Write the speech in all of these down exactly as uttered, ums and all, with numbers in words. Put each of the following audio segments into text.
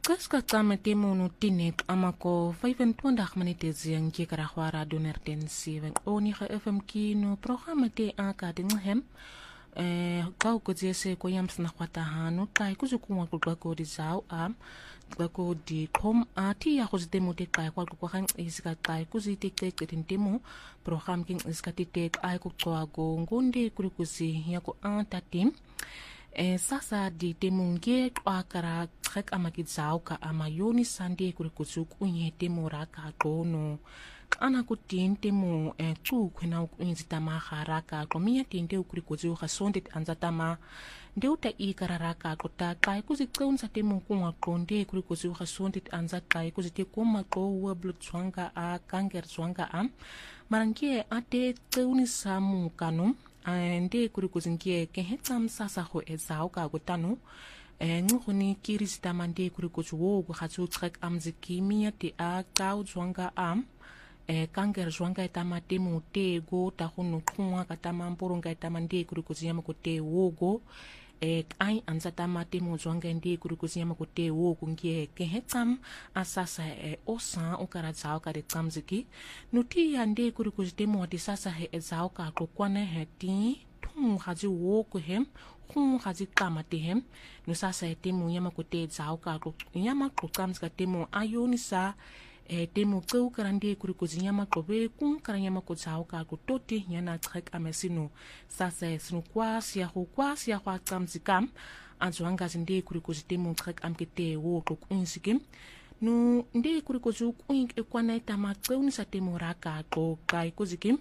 Kaska kama temo no tinek amako vijfentwintig minute zing kikara radio nerden seven oniga F M kino programma te akating hem eh kau ko jese ko yams na kwata hanu kai ku zuku wa ko di zau am ko di kom ati ya ko demo te kai kwa ko kan isika kai ku zite te tin demo program king iska te te ai ko kwa go ngunde ku ku si ya ko anta tim e sasa di temunge kwa kara trek amakizao ka amayoni sande kuri kusuku unye temu raka kono ana kutin temu e tu kwena unzita maharaka komia tinde kuri kuzu khasonde anzatama ndeuta ikararaka kota kai kuzitseunza temu kunwa konde kuri kuzu khasonde anzakai kuzite kuma ko wablu tswanga a kanger tswanga am marangie ate tseuni samu kanum ande kuri kuzingie ke hetsam sasa ho ezao ka gotano e ngoni kirisita mande kuri kuzuwo go khatsu trek amziki mia te a kau zwanga am e kanger zwanga etama temu te go ta hono kunwa katama mporonga etama nde kuri kuziyama ko te wogo e ai anzata mate mo zwanga ndi kuri kuziyama ko te wogo ngie ke hetsam asasa e osa o kara zao ka de tsamziki nuti ande kuri kuzitemo ati sasa he ezao ka ko kwana he ti tung haji wogo hem khung haji kamate hem no sasa e temo yama ko te zao ka ko yama ko tsamzika temo ayoni sa e temo tseu karande kuri kuzinyama kobe kun karanyama ko tsao ka ko toti yana trek amesino sasa sinu kwasi ya ho kwasi ya kwa tsamzikam anzwanga zinde kuri kuzitemo trek amkete wo ko kunsikim no nde kuri kuzu kuin e kwana itama tseu ni sa temo raka ko kai kuzikim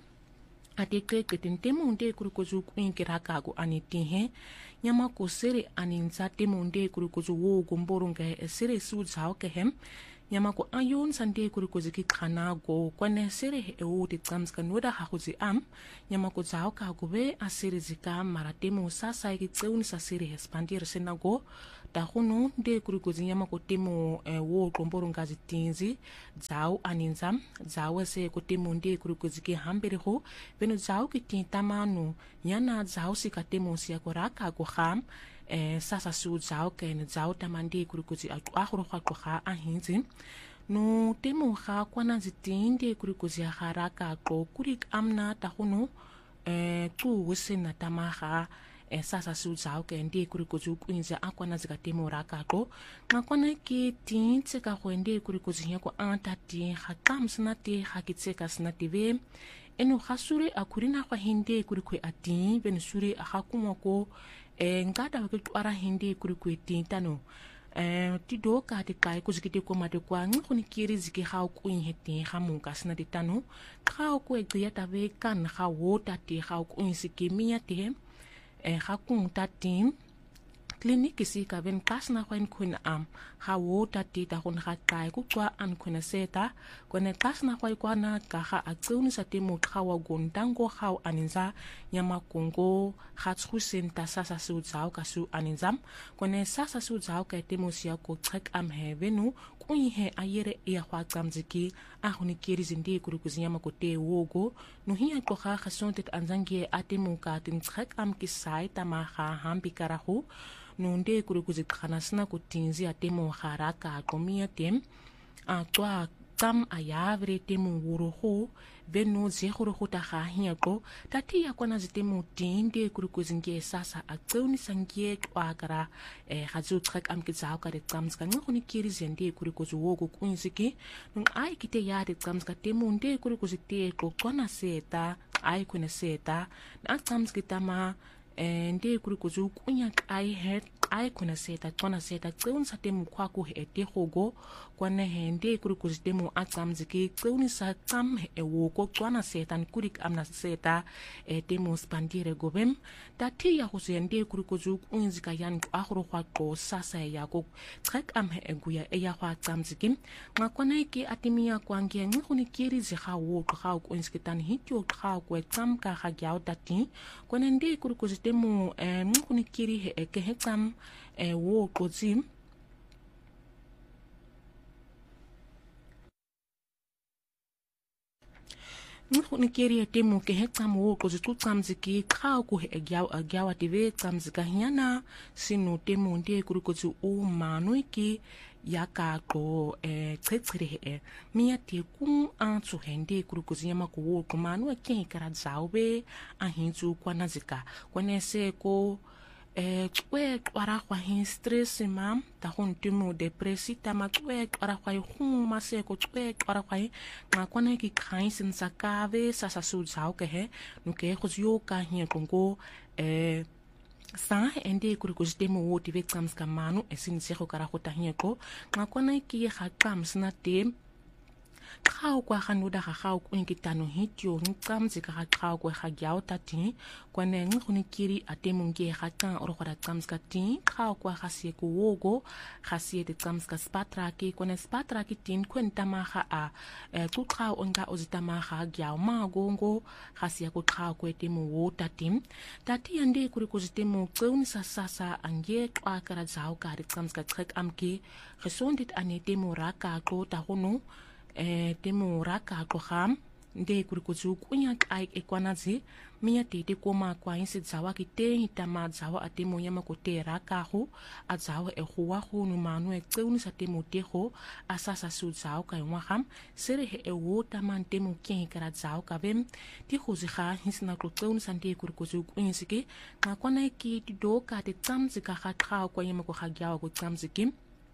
ate kreke tentemo nde kuri kuzu kuin kiraka go anitihe nyama ko sere aninza temo nde kuri kuzu wo gomboronga e sere su tsao ke hem nyama ko ayon sande kuri ko ziki khana go kwane sere e o te tsams ka noda ha khuzi am nyama ko zao ka go be asere zika marate mo sa sa ki tseuni sa sere expandir sena go ta khunu de kuri ko nyama ko temo e wo komboro ngazi tinzi zao aninzam zao se ko temo nde kuri ko ziki hambere ho beno zao ki tintamanu nyana zao sika temo sia ko raka go kham e sasa su zao ke ne zao tamandi kuri kuzi akro kha ko kha ahinzi no temo kha kwana zitinde kuri kuzi haraka ko kuri amna ta hono e tu wesena tamaha e sasa su zao ke ndi kuri kuzi kunza akwana zika temo raka ko ngakwana ki tintse ka go ndi kuri kuzi ya ko antati kha kamsna ti kha kitseka sna tv eno khasure akurina kwa hinde kuri kwe ati ben sure akhakumwa ko e ngada wa kitwara hindi kuri kweti tano e tido ka te kai ko zikite ko mate kwa ngoni kiri ziki ha ku inhete ha munka sna de tano ka ko e gya ta ve kan ha wota ti ha ku insiki mia te e ha ku tatin kliniki si ka ven kasna kwen kun am ha wota ti ta hon ha kai ku kwa an kuna seta kone kasna kwa kwana ka ha atsuni sa temo khawa gondango khaw aninza nyama kongo khatsu senta sasa su zao ka su aninzam kone sasa su zao ka temo sia ko trek am hevenu kunyi he ayere ya kwa tsamziki a honi kiri zindi kuri kuzinyama ko te wogo no hiya ko kha khasontet anzangie atemo ka tin trek am ki sai tama ha hambi karahu nunde kuri kuzikhana sina kutinzi atemo haraka komia tem a twa tam ayavre temo wuroho veno zehoro hota khahia ko tati ya kwana zitemo tinde kuri kuzinge sasa atseuni sangie twakara e hazu trek am kizao ka de tsamska ngoni kiri zende kuri kuzuwogo kunziki nung ai kite ya de tsamska temo nde kuri kuzite ko kwana seta ai kuna seta na tsamski tama nde kuri kuzu kunya kai het ai kuna seta tona seta tseun sa temu kwa ku he te hogo kwana he nde kuri kuzu temu atsamziki tseuni sa tsam e woko tona seta kuri amna seta e temu spandire gobem tati ya kuzu nde kuri kuzu unzika yan ahro kwa ko sasa ya ko trek am he eguya e ya kwa tsamziki ngakwana ki atimia kwangia ngoni kiri zi ha wo kha ko unskitan hityo kha ko tsam ka ha gyao tati kwana nde kuri kuzu temu e ngoni kiri he ke he tsam e wo kozi Nikeri temu ke hetamu ko zitu tsamziki khao ku egyaw agyaw ative tsamzika hiana sinu temu nde kuri ko zu o manu ki yaka ko e tsetsere e mia te kun an tsu hende kuri ko zinyama ko wo ko manu ke kara zaube a hinzu kwa nazika kone se ko e twe kwara kwa hin stress mam ta hon temu depresi ta ma twe kwara kwa hun ma se ko twe kwara kwa ma kone ki kain sin sakave sa sa su zau ke he no ke ko yo ka hin kongo e sa ende kuri ko temu wo ti vexams ka manu e sin se ko kara ko ta hin ko ma kone ki ha kam sna tem khao kwa khanuda ga khao ko nkitano hityo nqamzi ka khao ko ga gyao tati kwane ngkhuni kiri atemunge ga tang oro khara tsamska tin khao kwa khasi ko wogo khasi te tsamska spatra ki kwane spatra ki tin kwenta ma ga a tu khao onga ozitama ga gyao ma gongo khasi ko khao ko temu wo tatim tati ande kuri ko zitemu tseuni sasa ange kwa kara zao ka ri tsamska trek amki gesondit anetemu raka ko ta hono e temu raka ko ham nde kuri ko zu kunya kai e kwanazi mia te te koma kwa insi zawa ki te hitama zawa atemu yama ko te raka ho a zawa e huwa ho no manu e tseuni sa temu te ho asasa su zawa kai wa ham sere he e wo taman temu ken kara zawa ka vem ti ho zi kha hisna ko tseuni sa nde kuri ko zu kunya sike ma kwana ki ti do ka te tsamzi ka kha kha kwa yama ko khagyawa ko tsamzi kim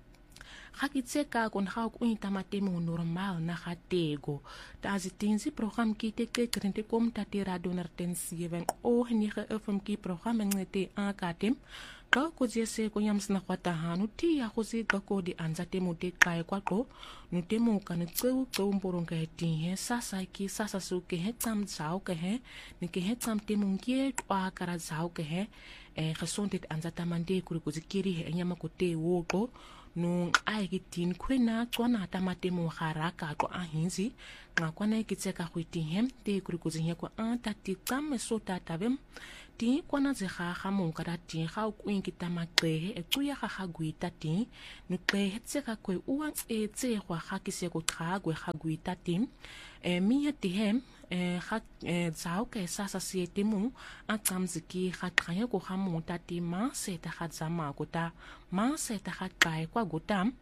Hakitseka kon hau kuin tamatemo normal na hatego. Ta zitinzi program ki te te krente kom tati radio nertensiven o henige ufum ki program ngete akatem. Ka ko jese ko yams na kwata hanu ti ya ko si ka ko di anzate mo te kai kwa ko no temo kan tseu tseu mborong ka ti he sasa ki sasa su ke he tam zau ke he ni ke he tam temo ngie kwa kara zau ke he e gesondheid anzata mande kuri ko zikiri he nyama ko te wo ko no ai gitin kwena tswana tamate mo haraka ko ahinzi ngakwana ikitseka khwitihem te kuri ko zinya ko anta ti tame sota tabem ti kwana ze ga ga mo kada ti ga ku inkita maqehe e tsuya ga ga guita ti no qehe tseka kwe uang e tse gwa ga ke se ko tha gwe ga guita ti e mi ti hem e ga e tsao ke sa sa siete mo a tsamziki ga khanya ko ga mo ta ti ma se ta ga tsama ko ta ma se ta ga kai kwa gotam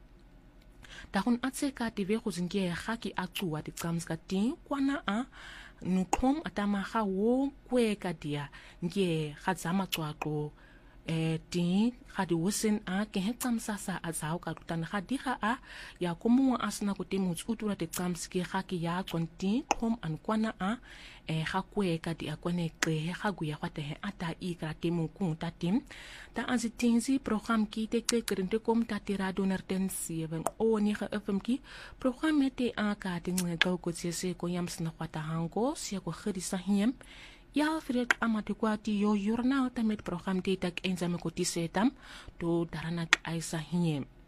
ta hun atseka ti ve go zinge ga ki a tsuwa ti tsamska ti kwana a nukom atama ga wo kweka dia nge ga tsama tswaqo e ti ga di wosen a ke hetsam sasa a zao ka tana ga di ga a ya komo asna ko temu tsutura te tsamski ga ki ya konti kom an kwana a e ga kweka di akwane qe ga guya kwate he ata i kra temu ku tatim ta azitinzi program ki te te krente kom tati radio nertensiven o ni ga fm ki program te a ka te nge go ko se ko yams na kwata hango sia ko khirisa hiem ya firet amate kwati yo jornal tamet program te tak enzame ko tisetam to daranak aisa hiem